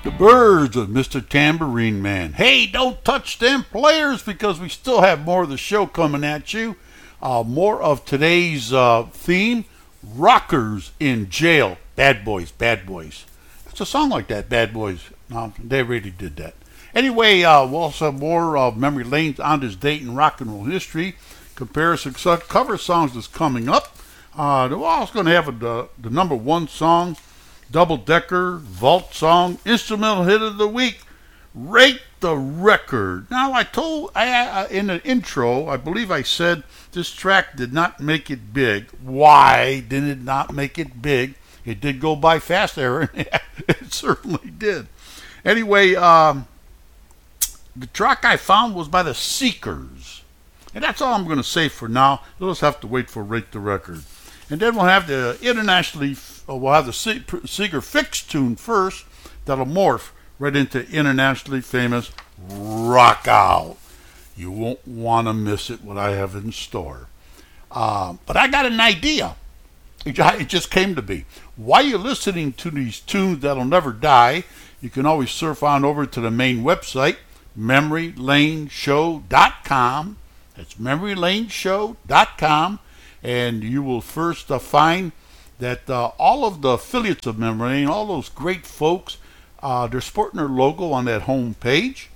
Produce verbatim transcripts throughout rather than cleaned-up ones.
Birds of Mister Tambourine Man. Hey, don't touch them players because we still have more of the show coming at you. Uh, more of today's uh, theme, Rockers in Jail. Bad Boys, Bad Boys. It's a song like that, Bad Boys. No, they really did that. Anyway, uh, we'll also have more of uh, Memory Lane's On This Date in Rock and Roll History. Comparison cover songs is coming up. Uh, we're also going to have a, the, the number one song, Double Decker, Vault Song, Instrumental Hit of the Week, Rate the Record. Now, I told, I, I, in the intro, I believe I said this track did not make it big. Why did it not make it big? It did go by fast, Aaron. It certainly did. Anyway, um, the track I found was by the Seekers. And that's all I'm going to say for now. You'll just have to wait for Rate the Record. And then we'll have the internationally, we'll have the Seeger Fix tune first. That'll morph right into internationally famous Rock Out. You won't want to miss it, what I have in store. Uh, but I got an idea. It, it just came to me. While you're listening to these tunes that'll never die, you can always surf on over to the main website, memory lane show dot com. That's memory lane show dot com. And you will first uh, find that uh, all of the affiliates of Memory Lane, all those great folks, uh, they're sporting their logo on that home page.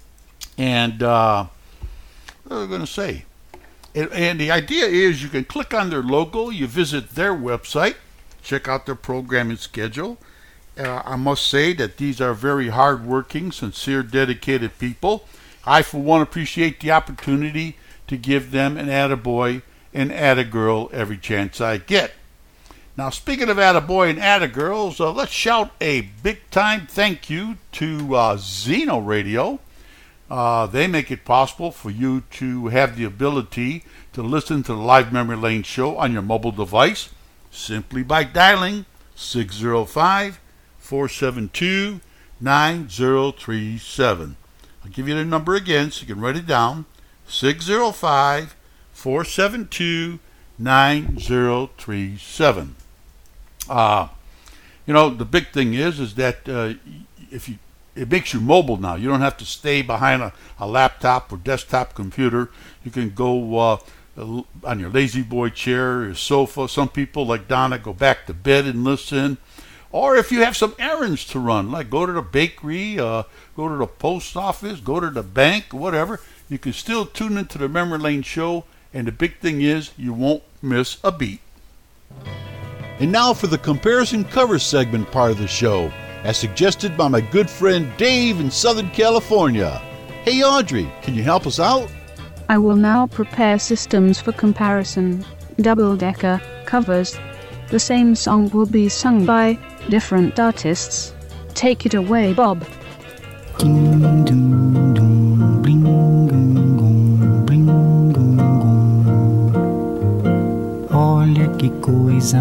And uh, what was I going to say? And, and the idea is you can click on their logo, you visit their website, check out their programming schedule. Uh, I must say that these are very hardworking, sincere, dedicated people. I, for one, appreciate the opportunity to give them an attaboy and attagirl every chance I get. Now, speaking of attaboy and attagirls, uh, let's shout a big-time thank you to uh, Zeno Radio. Uh, they make it possible for you to have the ability to listen to the Live Memory Lane show on your mobile device simply by dialing six oh five, four seven two, nine oh three seven. I'll give you the number again so you can write it down. six oh five, four seven two, nine oh three seven. Uh, you know, the big thing is, is that uh, if you, it makes you mobile now. You don't have to stay behind a, a laptop or desktop computer. You can go uh, on your lazy boy chair, your sofa. Some people like Donna go back to bed and listen. Or if you have some errands to run, like go to the bakery, uh, go to the post office, go to the bank, whatever, you can still tune into the Memory Lane show. And the big thing is, you won't miss a beat. And now for the comparison cover segment part of the show, as suggested by my good friend Dave in Southern California. Hey Audrey, can you help us out? I will now prepare systems for comparison. Double-decker covers. The same song will be sung by different artists. Take it away, Bob. Ding, ding, ding, bling, gong, gong, bling, gong, gong. Olha que coisa